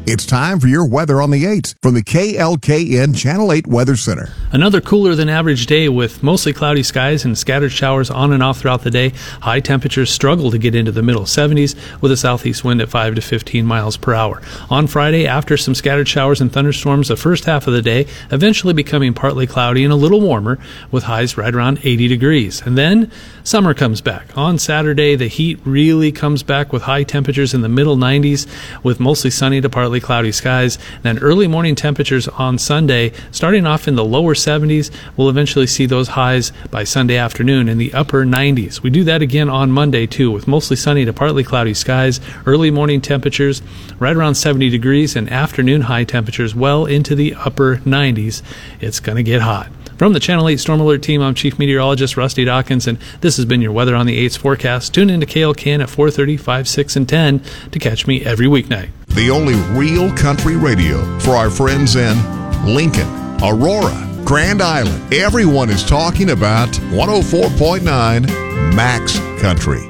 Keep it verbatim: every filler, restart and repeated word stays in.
It's time for your weather on the eights from the K L K N Channel eight Weather Center. Another cooler than average day with mostly cloudy skies and scattered showers on and off throughout the day. High temperatures struggle to get into the middle seventies with a southeast wind at five to fifteen miles per hour. On Friday, after some scattered showers and thunderstorms the first half of the day, eventually becoming partly cloudy and a little warmer with highs right around eighty degrees. And then summer comes back. On Saturday, the heat really comes back with high temperatures in the middle nineties with mostly sunny to partly cloudy skies. And early morning temperatures on Sunday, starting off in the lower seventies, we'll eventually see those highs by Sunday afternoon in the upper nineties. We do that again on Monday too, with mostly sunny to partly cloudy skies, early morning temperatures right around seventy degrees, and afternoon high temperatures well into the upper nineties. It's going to get hot. From the Channel eight Storm Alert team, I'm Chief Meteorologist Rusty Dawkins, and this has been your Weather on the eights forecast. Tune in to K L K N at four thirty, five, six, and ten to catch me every weeknight. The only real country radio for our friends in Lincoln, Aurora, Grand Island. Everyone is talking about one oh four point nine Max Country.